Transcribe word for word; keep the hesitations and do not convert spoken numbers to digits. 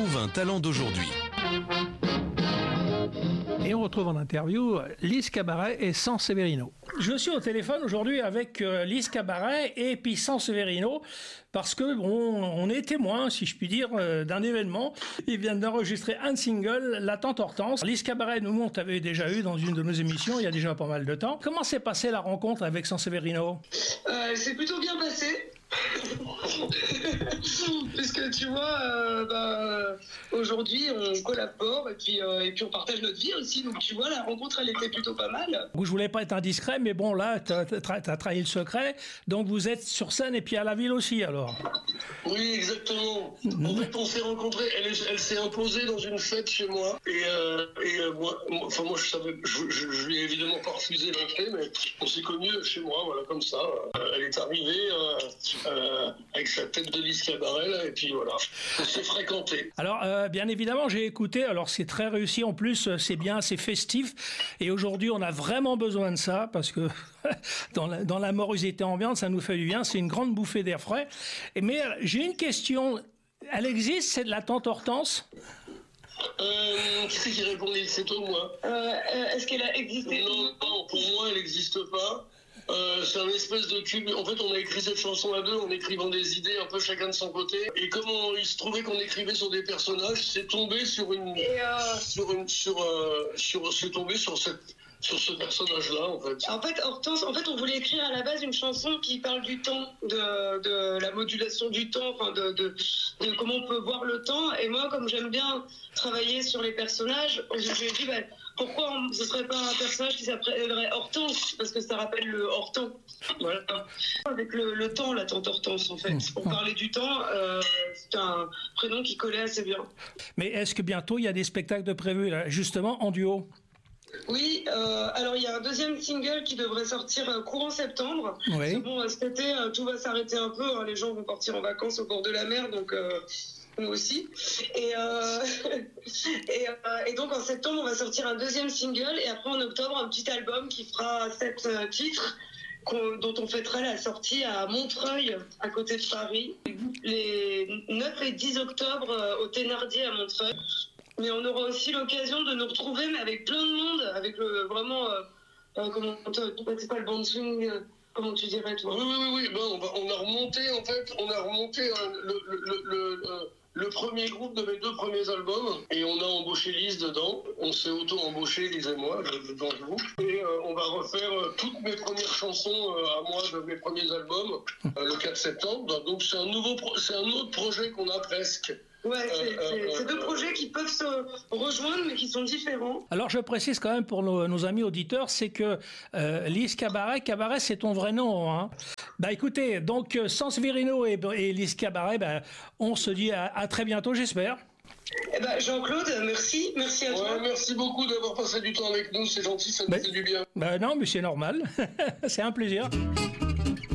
Trouve un talent d'aujourd'hui. Et on retrouve en interview Lise Cabaret et Sanseverino. Je suis au téléphone aujourd'hui avec euh, Lise Cabaret et puis Sanseverino parce que bon, on est témoin, si je puis dire, euh, d'un événement. Ils viennent d'enregistrer un single, La Tante Hortense. Lise Cabaret, nous, on t'avait déjà eu dans une de nos émissions il y a déjà pas mal de temps. Comment s'est passée la rencontre avec Sanseverino ? euh, C'est plutôt bien passé. Puisque tu vois, euh, bah, aujourd'hui on collabore et puis, euh, et puis on partage notre vie aussi. Donc tu vois, la rencontre elle était plutôt pas mal. Je voulais pas être indiscret, mais bon là, t'as, t'as, t'as trahi le secret. Donc vous êtes sur scène et puis à la ville aussi alors. Oui, exactement. En fait, on s'est rencontrés. Elle, elle s'est imposée dans une fête chez moi. Et, euh, et euh, moi, moi, enfin moi, je savais, je, je, je lui ai évidemment pas refusé l'entrée, mais on s'est connus chez moi, voilà, comme ça. Euh, elle est arrivée. Euh, Euh, avec sa tête de Lise Cabaret là, et puis voilà, on s'est fréquenté. Alors euh, bien évidemment j'ai écouté, alors c'est très réussi en plus, c'est bien, c'est festif et aujourd'hui on a vraiment besoin de ça parce que dans, la, dans la morosité ambiante ça nous fait du bien, c'est une grande bouffée d'air frais. Et, mais euh, j'ai une question, elle existe, c'est de la Tante Hortense ? Euh, qui c'est qui répondait? C'est toi ou moi? euh, Est-ce qu'elle a existé? Non, non, pour moi elle n'existe pas. Euh, c'est un espèce de cube. En fait, on a écrit cette chanson à deux en écrivant des idées un peu chacun de son côté. Et comme on, il se trouvait qu'on écrivait sur des personnages, c'est tombé sur une, Et euh... sur une, sur, euh, sur, c'est tombé sur cette, sur ce personnage-là, en fait. En fait, Hortense, en fait, on voulait écrire à la base une chanson qui parle du temps, de, de la modulation du temps, enfin de, de, de comment on peut voir le temps. Et moi, comme j'aime bien travailler sur les personnages, je lui ai dit, bah, pourquoi on, ce serait pas un personnage qui s'appellerait Hortense, parce que ça rappelle le Hortense. Voilà. Avec le, le temps, la Tante Hortense, en fait. Pour parler du temps, euh, c'est un prénom qui collait assez bien. Mais est-ce que bientôt il y a des spectacles de prévus, là, justement en duo ? Oui, euh, alors il y a un deuxième single qui devrait sortir euh, courant septembre. Oui. Bon, euh, cet été, euh, tout va s'arrêter un peu. Hein, les gens vont partir en vacances au bord de la mer, donc euh, nous aussi. Et, euh, et, euh, et donc en septembre, on va sortir un deuxième single. Et après en octobre, un petit album qui fera sept euh, titres. Dont on fêtera la sortie à Montreuil, à côté de Paris, les neuf et dix octobre euh, au Thénardier à Montreuil. Mais on aura aussi l'occasion de nous retrouver, mais avec plein de monde, avec le vraiment, euh, euh, comment, c'est pas le band swing, euh, comment tu dirais toi? Oui, oui, oui, ben, on, va, on a remonté, en fait, on a remonté hein, le, le, le, le, le premier groupe de mes deux premiers albums, et on a embauché Lise dedans, on s'est auto-embauché, Lise et moi, dans le groupe, et euh, on va refaire euh, toutes mes premières chansons euh, à moi de mes premiers albums, euh, le quatre septembre, donc c'est un, nouveau pro- c'est un autre projet qu'on a presque. Ouais, c'est, euh, c'est, euh, c'est deux projets qui peuvent se rejoindre, mais qui sont différents. Alors je précise quand même pour nos, nos amis auditeurs, c'est que euh, Lise Cabaret, Cabaret c'est ton vrai nom, hein. Bah écoutez, donc Sanseverino et, et Lise Cabaret, bah, on se dit à, à très bientôt, j'espère. Eh ben Jean-Claude, merci, merci à Ouais, toi. merci beaucoup d'avoir passé du temps avec nous, c'est gentil, ça nous bah, fait du bien. Bah non, mais c'est normal, c'est un plaisir.